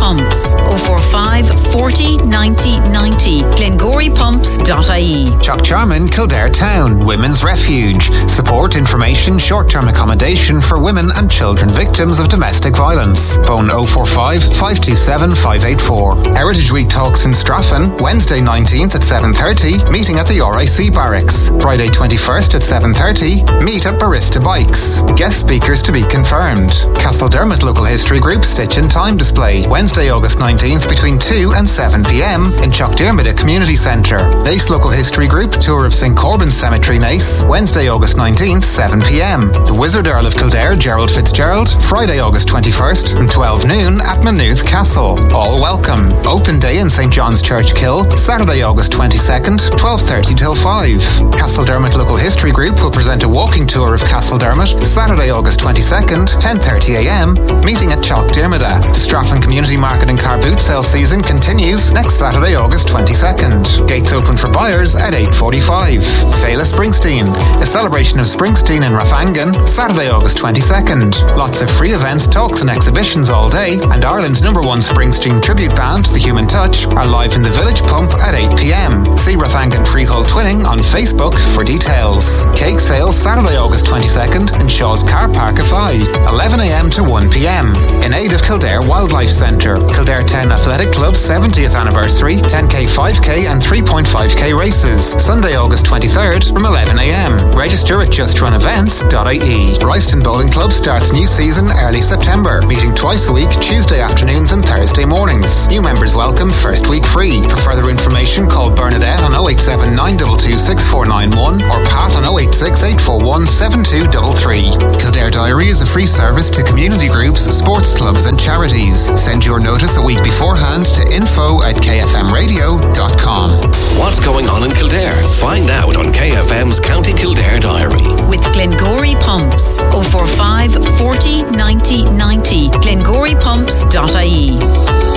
Pumps 045 40 90 90 glengoripumps.ie. Chuckcharman, Kildare Town, Women's Refuge. Support, information, short-term accommodation for women and children victims of domestic violence. Phone 045 527 584. Heritage Week talks in Straffan, Wednesday 19th at 7:30, meeting at the RIC Barracks. Friday 21st at 7:30, meet at Barista Bikes. Guest speakers to be confirmed. Castledermot Local History Group Stitch in Time display, Wednesday August 19th between 2 and 7 p.m. in Chuckdermott Community Centre. Nace Local History Group tour of St Corbin's Cemetery, Nace, Wednesday August 19th 7 p.m. The Wizard Earl of Kildare, Gerald Fitzgerald, Friday August 21st from 12 noon at Maynooth Castle. All welcome. Open day in St John's Church Kill, Saturday August 22nd, 12:30 till 5. Castledermot Local History Group will present a walking tour of Castledermot, Saturday August 22nd, 10:30 a.m, meeting at Chuckdermott. The Straffan Community Market and Car Boot Sale season continues next Saturday August 22nd. Gates open for buyers at 8:45. Fela Springsteen, a celebration of Springsteen in Rathangan, Saturday August 22nd. Lots of free events, talks and exhibitions all day, and Ireland's #1 Springsteen tribute band, The Human Touch, are live in the Village Pump at 8 p.m. See Rathangan Freehold Twinning on Facebook for details. Cake sale Saturday August 22nd in Shaw's Car Park Athy, 11 a.m. to 1 p.m. in aid of Kildare Wildlife Centre. Kildare Town Athletic Club's 70th anniversary, 10k, 5k and 3.5k races, Sunday August 23rd from 11 a.m. Register at justrunevents.ie. Royston Bowling Club starts new season early September, meeting twice a week, Tuesday afternoons and Thursday mornings. New members welcome, first week free. For further information, call Bernadette on 087 922 6491 or Pat on 086 841 7233. Kildare Diary is a free service to community groups, sports clubs and charities. Send your notice a week beforehand to info@kfmradio.com. What's going on in Kildare? Find out on KFM's County Kildare Diary. With Glengorry Pumps 045 40 90 90 glengoripumps.ie.